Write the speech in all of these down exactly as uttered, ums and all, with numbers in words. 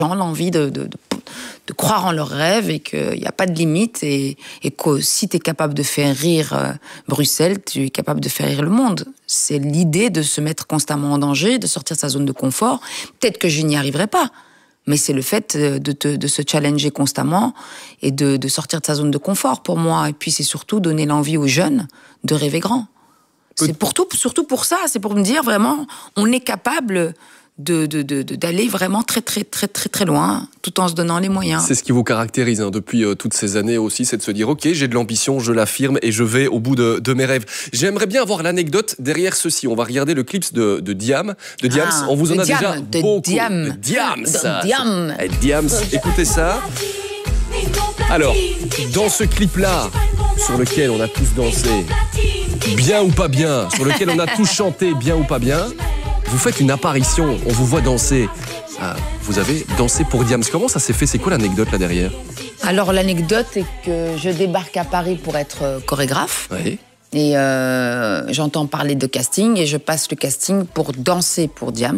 gens l'envie de, de, de, de croire en leurs rêves et qu'il n'y a pas de limite et, et que si tu es capable de faire rire euh, Bruxelles, tu es capable de faire rire le monde. C'est l'idée de se mettre constamment en danger, de sortir de sa zone de confort. Peut-être que je n'y arriverai pas, mais c'est le fait de, te, de se challenger constamment et de, de sortir de sa zone de confort pour moi. Et puis c'est surtout donner l'envie aux jeunes de rêver grand. C'est pour tout, surtout pour ça, c'est pour me dire vraiment, on est capable de, de, de, d'aller vraiment très très très très très loin, tout en se donnant les moyens. C'est ce qui vous caractérise hein, depuis euh, toutes ces années aussi, c'est de se dire ok, j'ai de l'ambition, je l'affirme et je vais au bout de, de mes rêves. J'aimerais bien avoir l'anecdote derrière ceci. On va regarder le clip de, de Diam. De Diams, ah, on vous en a Diam, déjà de beaucoup. Diam. De Diams. De Diam. Et Diams, écoutez ça. Alors, dans ce clip-là, sur lequel on a tous dansé, bien ou pas bien, sur lequel on a tous chanté, bien ou pas bien, vous faites une apparition, on vous voit danser. Ah, vous avez dansé pour Diams. Comment ça s'est fait? C'est quoi l'anecdote là derrière? Alors l'anecdote est que je débarque à Paris pour être chorégraphe. Oui. Et euh, j'entends parler de casting et je passe le casting pour danser pour Diams.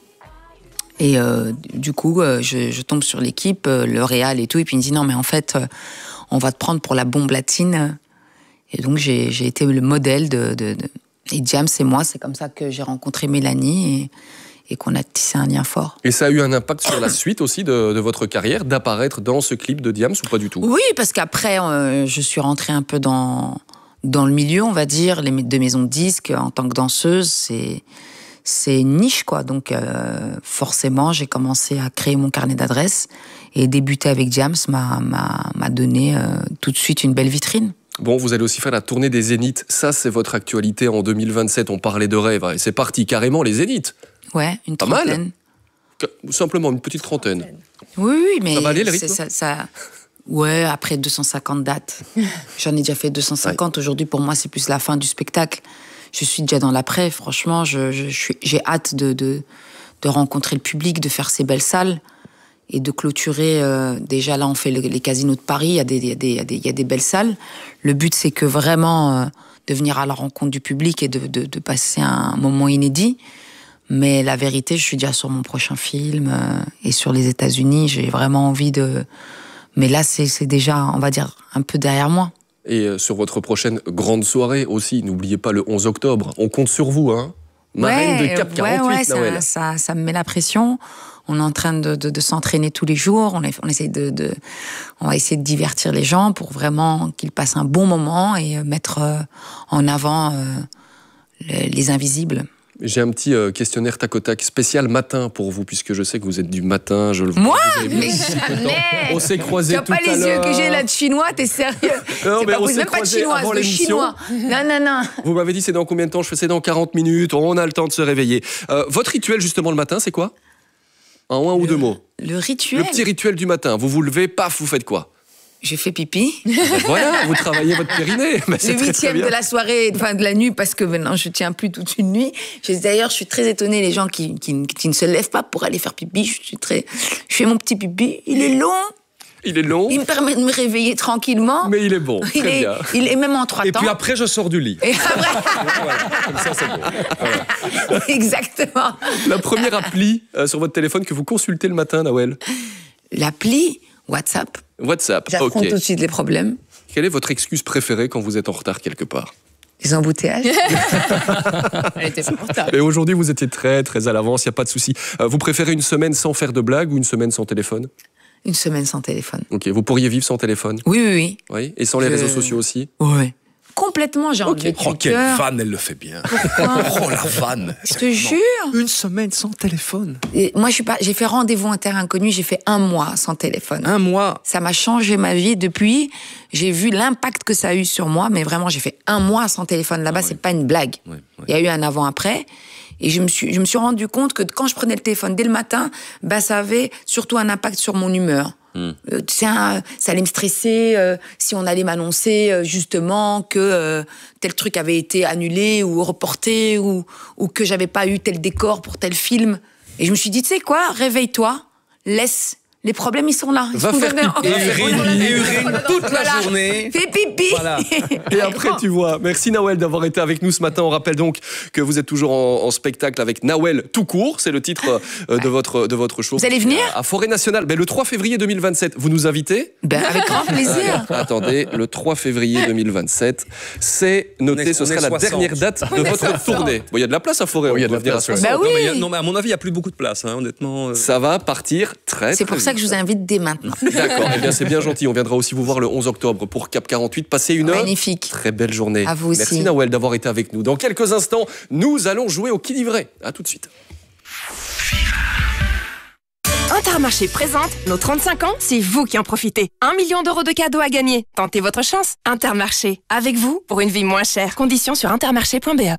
Et euh, du coup, euh, je, je tombe sur l'équipe, euh, le réal et tout, et puis il me dit non mais en fait, euh, on va te prendre pour la bombe latine. Et donc j'ai, j'ai été le modèle de, de, de... Et Diams et moi, c'est comme ça que j'ai rencontré Mélanie et, et qu'on a tissé un lien fort. Et ça a eu un impact sur la suite aussi de, de votre carrière, d'apparaître dans ce clip de Diams ou pas du tout? Oui, parce qu'après, euh, je suis rentrée un peu dans, dans le milieu, on va dire, les, de maisons de disques en tant que danseuse, c'est... c'est une niche, quoi. Donc, euh, forcément, j'ai commencé à créer mon carnet d'adresses et débuter avec Diams m'a, m'a, m'a donné euh, tout de suite une belle vitrine. Bon, vous allez aussi faire la tournée des Zéniths. Ça, c'est votre actualité en deux mille vingt-sept. On parlait de rêve. Et c'est parti, carrément, les Zéniths. Ouais, une Pas trentaine. Mal. Simplement, une petite trentaine. Oui, oui, mais... Ça va aller, le rythme? ça, ça... Ouais, après deux cent cinquante dates. J'en ai déjà fait deux cent cinquante. Ouais. Aujourd'hui, pour moi, c'est plus la fin du spectacle. Je suis déjà dans l'après, franchement, je, je, je suis, j'ai hâte de, de, de rencontrer le public, de faire ces belles salles et de clôturer. Euh, déjà, là, on fait le, les casinos de Paris, il y a des, il y a des, il y a des, il y a des belles salles. Le but, c'est que vraiment, euh, de venir à la rencontre du public et de, de, de passer un moment inédit. Mais la vérité, je suis déjà sur mon prochain film euh, et sur les États-Unis, j'ai vraiment envie de... Mais là, c'est, c'est déjà, on va dire, un peu derrière moi. Et sur votre prochaine grande soirée aussi, n'oubliez pas le onze octobre. On compte sur vous, hein. Marraine ouais, de Cap quarante-huit, ouais, ouais, Nawel. Ça, ça, ça me met la pression. On est en train de, de, de s'entraîner tous les jours. On, est, on, essaie de, de, on va essayer de divertir les gens pour vraiment qu'ils passent un bon moment et mettre en avant euh, les, les invisibles. J'ai un petit euh, questionnaire tac au tac spécial matin pour vous, puisque je sais que vous êtes du matin. Je le Moi mais jamais. On s'est croisés tout à l'heure. Tu n'as pas les yeux que j'ai là de chinois, t'es sérieux? Non, c'est mais pas on possible, s'est même pas de chinoise, avant de l'émission. chinois. Non, non, non. Vous m'avez dit c'est dans combien de temps? Je fais c'est dans quarante minutes, on a le temps de se réveiller. Euh, votre rituel justement le matin, c'est quoi? En un le, ou deux mots. Le rituel? Le petit rituel du matin. Vous vous levez, paf, vous faites quoi? Je fais pipi. Ben voilà, vous travaillez votre périnée. Ben le huitième de la soirée, enfin de la nuit, parce que maintenant je tiens plus toute une nuit. Je, d'ailleurs, je suis très étonnée les gens qui, qui, qui ne se lèvent pas pour aller faire pipi. Je suis très, je fais mon petit pipi. Il est long. Il est long. Il me permet de me réveiller tranquillement. Mais il est bon. Très il est, bien. Il est même en trois Et temps. puis après, je sors du lit. Et après... voilà, comme ça, c'est bon. Voilà. Exactement. La première appli euh, sur votre téléphone que vous consultez le matin, Nawel? L'appli WhatsApp. WhatsApp, J'affronte ok. tout de suite les problèmes. Quelle est votre excuse préférée quand vous êtes en retard quelque part? Les embouteillages. Elle était supportable. Et aujourd'hui, vous étiez très, très à l'avance, il n'y a pas de souci. Euh, vous préférez une semaine sans faire de blagues ou une semaine sans téléphone? Une semaine sans téléphone. Ok, vous pourriez vivre sans téléphone? Oui, oui, oui. Oui, et sans les Je- réseaux sociaux aussi? Ouais. Complètement, j'ai enlevé Oh, quelle Twitter. vanne, elle le fait bien. Pourquoi? Oh, la vanne. Je te jure. Une semaine sans téléphone. Et moi, je suis pas. J'ai fait rendez-vous en terre inconnue. J'ai fait un mois sans téléphone. Un mois. Ça m'a changé ma vie. Depuis, j'ai vu l'impact que ça a eu sur moi. Mais vraiment, j'ai fait un mois sans téléphone. Là-bas, Ah, c'est oui. pas une blague. Oui, oui. Il y a eu un avant-après. Et je me suis, je me suis rendu compte que quand je prenais le téléphone dès le matin, bah, ça avait surtout un impact sur mon humeur. Hmm. Euh, tiens, ça allait me stresser euh, si on allait m'annoncer euh, justement que euh, tel truc avait été annulé ou reporté ou, ou que j'avais pas eu tel décor pour tel film. Et je me suis dit, tu sais quoi, réveille-toi, laisse Les problèmes, ils sont là. Ils Va sont faire dans- pipi. Et urine, et urine toute la Voilà. journée. Fais pipi. Voilà. Et après, tu vois. Merci Nawel d'avoir été avec nous ce matin. On rappelle donc que vous êtes toujours en, en spectacle avec Nawel tout court. C'est le titre euh, de, votre, de votre show. Vous allez venir À, à Forêt Nationale. Ben, le trois février deux mille vingt-sept. Vous nous invitez? Ben, avec grand plaisir. Attendez, le trois février deux mille vingt-sept. C'est On noté, est- ce on sera est la soixante. dernière date de votre tournée. Bon, il y a de la place à Forêt. Oui, il y a on de la peut venir à place, ouais. soixante. Bah oui. Non, mais il y a- non, mais à mon avis, il n'y a plus beaucoup de place, hein, honnêtement. euh. Ça va partir très, C'est très pour ça que je vite. vous invite dès maintenant. D'accord, eh bien c'est bien gentil. On viendra aussi vous voir le onze octobre pour Cap quarante-huit. Passez une Magnifique. très belle journée. À vous aussi. Merci Nawel d'avoir été avec nous. Dans quelques instants, nous allons jouer au qui livrait. À tout de suite. Intermarché présente nos trente-cinq ans, c'est vous qui en profitez. Un million d'euros de cadeaux à gagner. Tentez votre chance. Intermarché, avec vous pour une vie moins chère. Conditions sur intermarché point b e.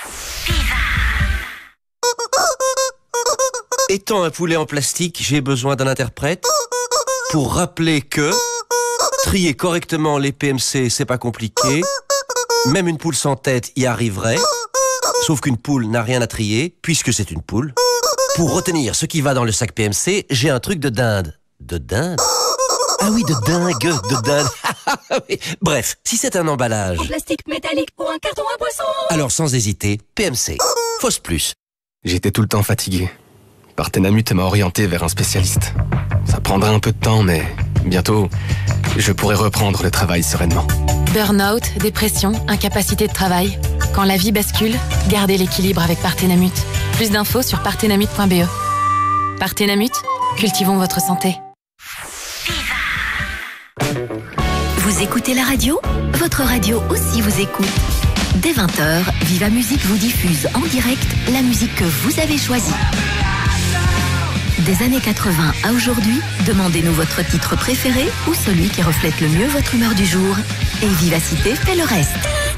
Étant un poulet en plastique, j'ai besoin d'un interprète pour rappeler que trier correctement les P M C, c'est pas compliqué. Même une poule sans tête y arriverait. Sauf qu'une poule n'a rien à trier, puisque c'est une poule. Pour retenir ce qui va dans le sac P M C, j'ai un truc de dinde. De dinde? Ah oui, de dingue, de dinde. Oui. Bref, si c'est un emballage, Plastique métallique pour un carton à boisson. alors sans hésiter, P M C. Fausse plus. J'étais tout le temps fatigué. Partenamut m'a orienté vers un spécialiste. Ça prendra un peu de temps, mais bientôt, je pourrai reprendre le travail sereinement. Burnout, dépression, incapacité de travail. Quand la vie bascule, gardez l'équilibre avec Partenamut. Plus d'infos sur partenamut point b e. Partenamut, cultivons votre santé. Vous écoutez la radio? Votre radio aussi vous écoute. Dès vingt heures, Viva Musique vous diffuse en direct la musique que vous avez choisie. Des années quatre-vingts à aujourd'hui, demandez-nous votre titre préféré ou celui qui reflète le mieux votre humeur du jour. Et Vivacité fait le reste.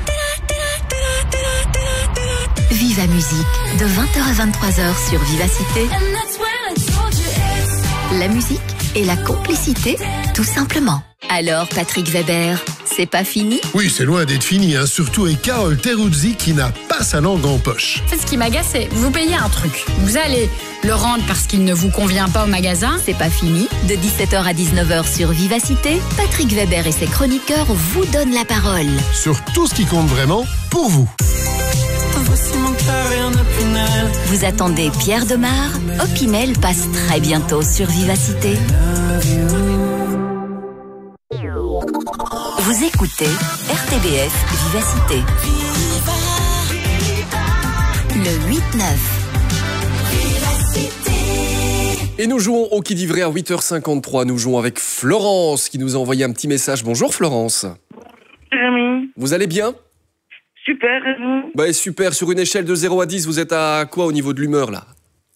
Viva Musique, de vingt heures à vingt-trois heures sur Vivacité. La musique et la complicité, tout simplement. Alors, Patrick Weber, c'est pas fini? Oui, c'est loin d'être fini, hein, surtout avec Carole Teruzzi qui n'a pas sa langue en poche. En fait, ce qui m'agace, c'est vous payez un truc. Vous allez le rendre parce qu'il ne vous convient pas au magasin. C'est pas fini. De dix-sept heures à dix-neuf heures sur Vivacité, Patrick Weber et ses chroniqueurs vous donnent la parole. Sur tout ce qui compte vraiment pour vous. Vous attendez Pierre Demar? Opinel passe très bientôt sur Vivacité. Vous écoutez R T B F Vivacité. Le huit neuf. Et nous jouons au qui livrait à huit heures cinquante-trois. Nous jouons avec Florence qui nous a envoyé un petit message. Bonjour Florence. Jérémy, Vous allez bien? super, et vous? Bah super, sur une échelle de zéro à dix, vous êtes à quoi au niveau de l'humeur là?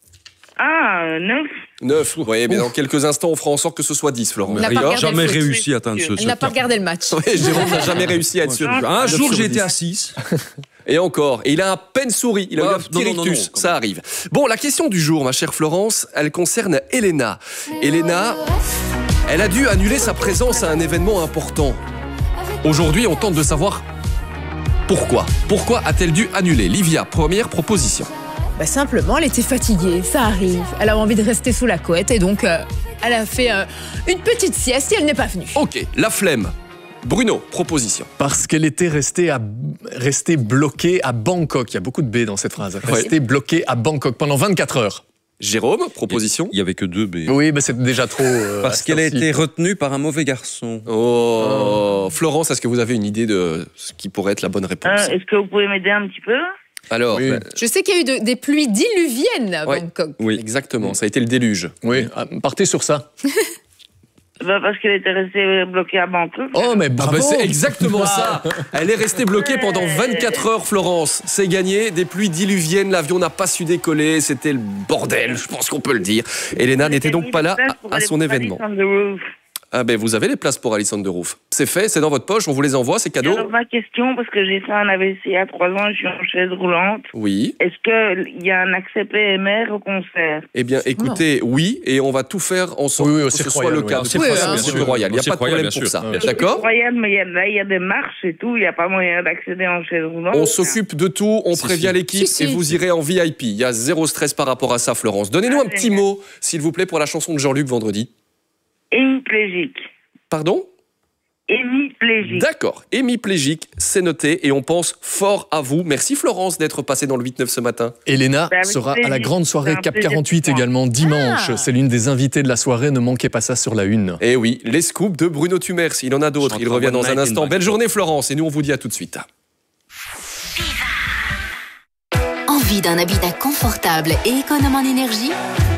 Ah, euh, neuf. neuf. Oui, mais dans quelques instants, on fera en sorte que ce soit dix, Florence. On n'a D'accord? jamais réussi à atteindre ce, Elle ce n'a pas cap. regardé le match. Ouais, Jérôme n'a jamais réussi à être sur Un neuf jour, sur j'ai dix. été à six. Et encore. Et il a à peine souri. Il a Ouais, eu un petit non, non, non, rictus. non, quand Ça arrive. Bon, la question du jour, ma chère Florence, elle concerne Elena. Elena, elle a dû annuler sa présence à un événement important. Aujourd'hui, on tente de savoir pourquoi. Pourquoi a-t-elle dû annuler? Livia, première proposition. Bah simplement, elle était fatiguée, ça arrive. Elle a envie de rester sous la couette et donc euh, elle a fait euh, une petite sieste et elle n'est pas venue. Ok, la flemme. Bruno, proposition. Parce qu'elle était restée, à, restée bloquée à Bangkok. Il y a beaucoup de B dans cette phrase. Restée bloquée à Bangkok pendant vingt-quatre heures. Jérôme, proposition. Il n'y avait que deux B. Oui, mais c'est déjà trop. euh, Parce à qu'elle a cette heure-ci. été retenue par un mauvais garçon. Oh, Florence, est-ce que vous avez une idée de ce qui pourrait être la bonne réponse? Euh, Est-ce que vous pouvez m'aider un petit peu? Alors, Oui. bah, Je sais qu'il y a eu de- des pluies diluviennes à Ouais. Bangkok. Oui. exactement, ça a été le déluge. Oui, ah, partez sur ça. Bah, parce qu'elle était restée bloquée à Bangkok. Oh, mais Ah bravo. bah, c'est exactement ça. Elle est restée bloquée pendant vingt-quatre heures, Florence. C'est gagné. Des pluies diluviennes, l'avion n'a pas su décoller. C'était le bordel, je pense qu'on peut le dire. Elena n'était donc pas là à, à son événement. Ah ben vous avez les places pour Alison de Roof. C'est fait, c'est dans votre poche, on vous les envoie, c'est cadeau. Alors, ma question, parce que j'ai fait un A V C il y a trois ans, je suis en chaise roulante. Oui. Est-ce qu'il y a un accès P M R au concert? Eh bien, écoutez, oui, et on va tout faire ensemble Oui, oui, au pour que ce Cirque soit Royal, le oui. cas. Au De Cirque toute Royal, façon, bien au Cirque sûr. Royal, il n'y a Au pas de Cirque Royal, problème bien pour sûr. ça. Ouais. D'accord? Royal, mais il y, a, là, il y a des marches et tout, il n'y a pas moyen d'accéder en chaise roulante. On s'occupe de tout, on Si, prévient si. l'équipe Si, si. et vous irez en V I P. Il y a zéro stress par rapport à ça, Florence. Donnez-nous Ah, un petit génial. mot, s'il vous plaît, pour la chanson de Jean-Luc vendredi. Hémiplégique. Pardon? Hémiplégique. D'accord, hémiplégique, c'est noté et on pense fort à vous. Merci Florence d'être passée dans le huit neuf ce matin. Elena Bah, sera plaisir. à la grande soirée C'est un Cap plaisir quarante-huit pour moi. également dimanche. Ah. C'est l'une des invitées de la soirée, ne manquez pas ça sur la une. Et oui, les scoops de Bruno Tumers, il en a d'autres. Chante Il revient One dans un Night in instant. Belle Bangkok. journée Florence et nous on vous dit à tout de suite. Envie d'un habitat confortable et économe en énergie?